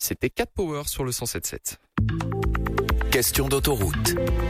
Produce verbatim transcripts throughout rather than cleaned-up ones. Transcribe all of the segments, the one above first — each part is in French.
C'était Cat Power sur le cent sept sept. Question d'autoroute.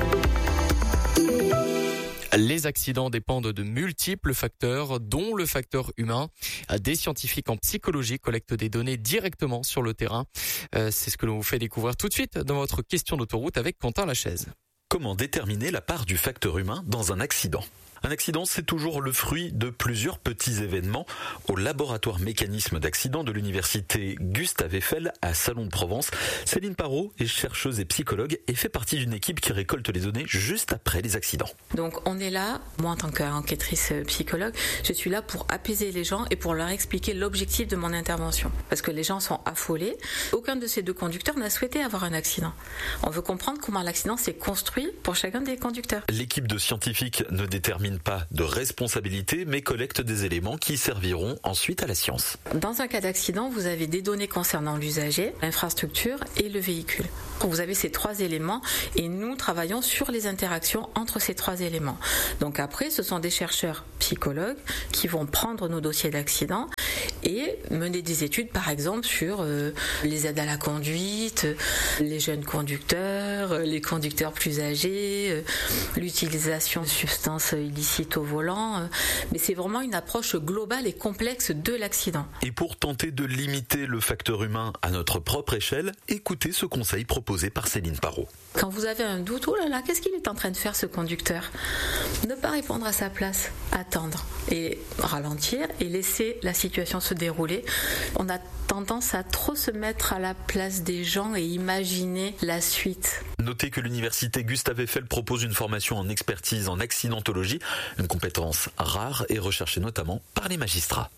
Les accidents dépendent de multiples facteurs, dont le facteur humain. Des scientifiques en psychologie collectent des données directement sur le terrain. Euh, c'est ce que l'on vous fait découvrir tout de suite dans votre question d'autoroute avec Quentin Lachaise. Comment déterminer la part du facteur humain dans un accident ? Un accident, c'est toujours le fruit de plusieurs petits événements. Au laboratoire mécanisme d'accident de l'université Gustave Eiffel à Salon de Provence, Céline Parot est chercheuse et psychologue et fait partie d'une équipe qui récolte les données juste après les accidents. Donc on est là, moi en tant qu'enquêtrice psychologue, je suis là pour apaiser les gens et pour leur expliquer l'objectif de mon intervention. Parce que les gens sont affolés. Aucun de ces deux conducteurs n'a souhaité avoir un accident. On veut comprendre comment l'accident s'est construit pour chacun des conducteurs. L'équipe de scientifiques ne détermine pas de responsabilité, mais collecte des éléments qui serviront ensuite à la science. Dans un cas d'accident, vous avez des données concernant l'usager, l'infrastructure et le véhicule. Vous avez ces trois éléments et nous travaillons sur les interactions entre ces trois éléments. Donc après, ce sont des chercheurs psychologues qui vont prendre nos dossiers d'accident et mener des études, par exemple, sur euh, les aides à la conduite, les jeunes conducteurs, les conducteurs plus âgés, euh, l'utilisation de substances illicites au volant. Euh, mais c'est vraiment une approche globale et complexe de l'accident. Et pour tenter de limiter le facteur humain à notre propre échelle, écoutez ce conseil proposé par Céline Parot. Quand vous avez un doute, oh là là, qu'est-ce qu'il est en train de faire ce conducteur ? Ne pas répondre à sa place, attendre et ralentir et laisser la situation se dérouler. On a tendance à trop se mettre à la place des gens et imaginer la suite. Notez que l'université Gustave Eiffel propose une formation en expertise en accidentologie, une compétence rare et recherchée notamment par les magistrats.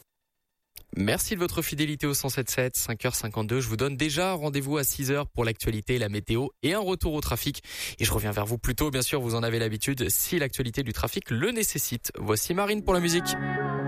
Merci de votre fidélité au cent sept sept, cinq heures cinquante-deux. Je vous donne déjà rendez-vous à six heures pour l'actualité, la météo et un retour au trafic. Et je reviens vers vous plus tôt, bien sûr, vous en avez l'habitude, si l'actualité du trafic le nécessite. Voici Marine pour la musique.